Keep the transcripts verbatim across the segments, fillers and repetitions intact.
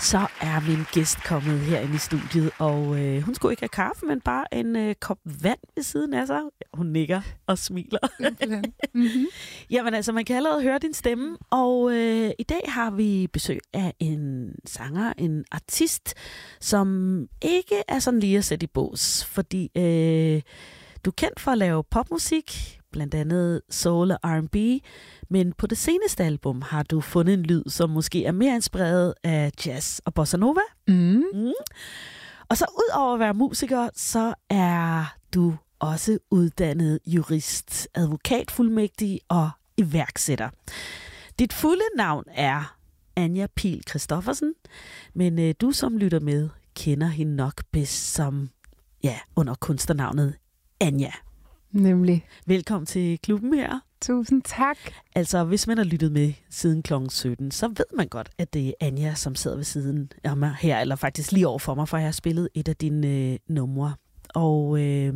så er min gæst kommet herinde i studiet, og øh, hun skulle ikke have kaffe, men bare en øh, kop vand ved siden af sig. Hun nikker og smiler. Mm-hmm. Jamen altså, man kan allerede høre din stemme, og øh, i dag har vi besøg af en sanger, en artist, som ikke er sådan lige at sætte i bås, fordi øh, du er kendt for at lave popmusik, blandt andet soul og R and B, men på det seneste album har du fundet en lyd, som måske er mere inspireret af jazz og bossa nova. Mm. Mm. Og så ud over at være musiker, så er du også uddannet jurist, advokatfuldmægtig og iværksætter. Dit fulde navn er Anja Pihl Christoffersen, men øh, du som lytter med, kender hende nok bedst som, ja, under kunstnernavnet Anja. Nemlig. Velkommen til klubben her. Tusind tak. Altså, hvis man har lyttet med siden klokken sytten, så ved man godt, at det er Anja, som sidder ved siden af mig her, eller faktisk lige over for mig, for jeg har spillet et af dine øh, numre. Og øh,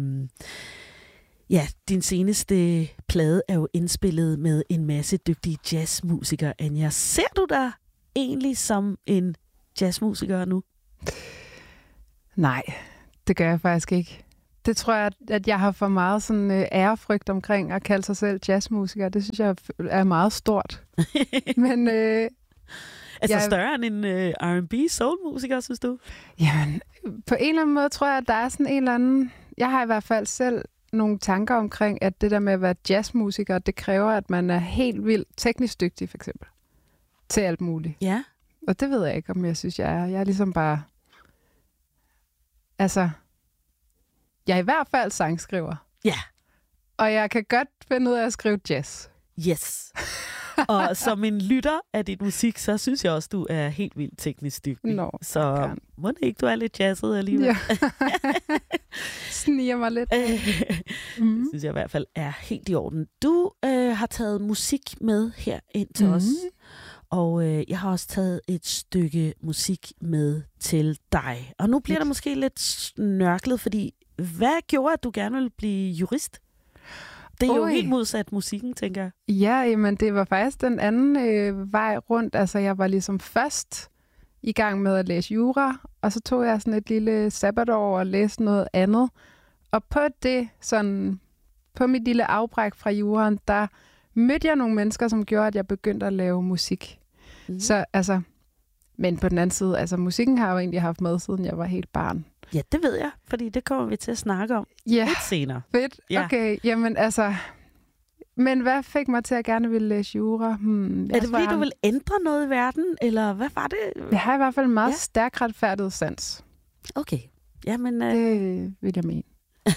ja, din seneste plade er jo indspillet med en masse dygtige jazzmusikere, Anja. Ser du dig egentlig som en jazzmusiker nu? Nej, det gør jeg faktisk ikke. Det tror jeg, at jeg har for meget sådan øh, ærefrygt omkring at kalde sig selv jazzmusiker. Det synes jeg er meget stort. Men øh, altså jeg, større end en øh, R and B soulmusiker, synes du? Jamen, på en eller anden måde tror jeg, at der er sådan en eller anden... Jeg har i hvert fald selv nogle tanker omkring, at det der med at være jazzmusiker, det kræver, at man er helt vildt teknisk dygtig, for eksempel. Til alt muligt. Ja. Og det ved jeg ikke, om jeg synes, jeg er. Jeg er ligesom bare... Altså... Jeg er i hvert fald sangskriver. Ja. Og jeg kan godt finde ud af at skrive jazz. Yes. Og som en lytter af dit musik, så synes jeg også, du er helt vildt teknisk dygtig. Nå, så må det ikke, du er lidt jazzet alligevel? Ja. Sniger mig lidt. mm. Det synes jeg i hvert fald er helt i orden. Du øh, har taget musik med her ind til mm. os. Og øh, jeg har også taget et stykke musik med til dig. Og nu bliver der måske lidt snørklet, fordi hvad gjorde, at du gerne ville blive jurist? Det er Oi. jo helt modsat musikken, tænker jeg. Ja, men det var faktisk den anden øh, vej rundt. Altså, jeg var ligesom først i gang med at læse jura, og så tog jeg sådan et lille sabbatår og læste noget andet. Og på det, sådan, på mit lille afbræk fra juraen, der mødte jeg nogle mennesker, som gjorde, at jeg begyndte at lave musik. Mm. Så altså, men på den anden side, altså musikken har jeg jo egentlig haft med, siden jeg var helt barn. Ja, det ved jeg, fordi det kommer vi til at snakke om yeah. lidt senere. Fedt, ja. Okay, jamen altså, men hvad fik mig til at gerne ville læse jura? Hmm, er det fordi, du vil ændre noget i verden, eller hvad var det? Jeg har i hvert fald en meget ja. stærk retfærdig sans. Okay, jamen... Øh... Det vil jeg mene.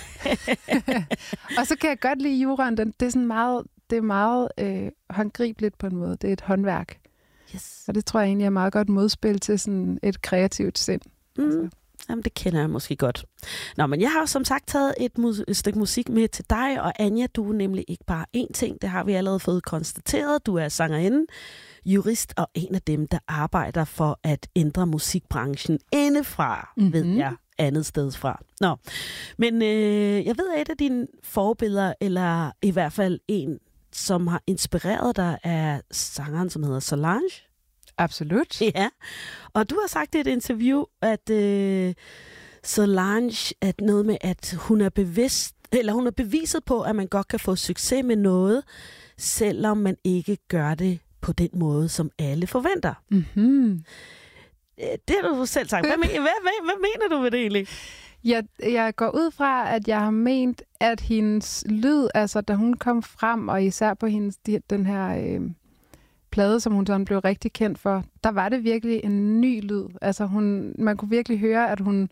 Og så kan jeg godt lide juraen, det er sådan meget, det er meget øh, håndgribeligt på en måde, det er et håndværk. Yes. Og det tror jeg egentlig er meget godt modspil til sådan et kreativt sind. Mm. Altså. Jamen, det kender jeg måske godt. Nå, men jeg har som sagt taget et, mus- et stykke musik med til dig, og Anja, du er nemlig ikke bare én ting, det har vi allerede fået konstateret. Du er sangerinde, jurist og en af dem, der arbejder for at ændre musikbranchen indefra, mm-hmm. ved jeg, andet sted fra. Nå, men øh, jeg ved, at et af dine forbilleder, eller i hvert fald en, som har inspireret dig, er sangeren, som hedder Solange. Absolut. Ja, og du har sagt i et interview, at øh, Solange, at noget med, at hun er bevidst, eller hun er beviset på, at man godt kan få succes med noget, selvom man ikke gør det på den måde, som alle forventer. Mm-hmm. Det har du selv sagt. Hvad, hvad, hvad, hvad mener du med det egentlig? Jeg, jeg går ud fra, at jeg har ment, at hendes lyd, altså da hun kom frem, og især på hendes, den her... Øh, plade, som hun sådan blev rigtig kendt for, der var det virkelig en ny lyd. Altså hun, man kunne virkelig høre, at hun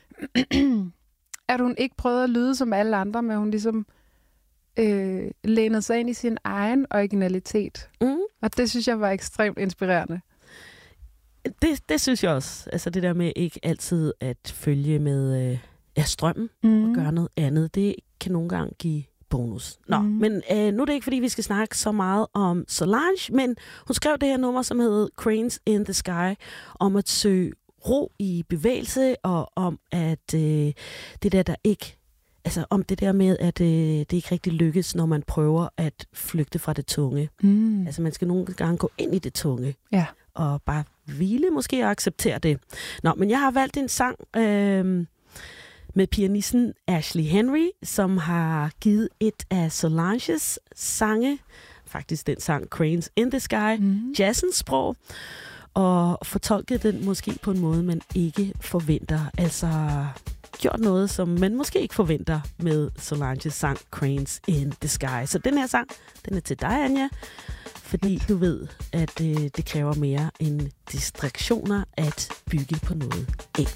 at hun ikke prøvede at lyde som alle andre, men hun ligesom øh, lænede sig ind i sin egen originalitet. Mm. Og det synes jeg var ekstremt inspirerende. Det, det synes jeg også. Altså det der med ikke altid at følge med øh, ja, strømmen mm. og gøre noget andet, det kan nogle gange give bonus. Nå, mm. men øh, nu er det ikke, fordi vi skal snakke så meget om Solange, men hun skrev det her nummer, som hedder Cranes in the Sky, om at søge ro i bevægelse, og om at øh, det der, der ikke, altså om det der med, at øh, det ikke rigtig lykkes, når man prøver at flygte fra det tunge. Mm. Altså man skal nogle gange gå ind i det tunge, ja. og bare hvile måske og acceptere det. Nå, men jeg har valgt en sang øh, med pianisten Ashley Henry, som har givet et af Solanges sange, faktisk den sang Cranes in the Sky, mm. jazzens sprog, og fortolket den måske på en måde, man ikke forventer. Altså gjort noget, som man måske ikke forventer med Solanges sang Cranes in the Sky. Så den her sang, den er til dig, Anja, fordi du ved, at øh, det kræver mere end distraktioner at bygge på noget.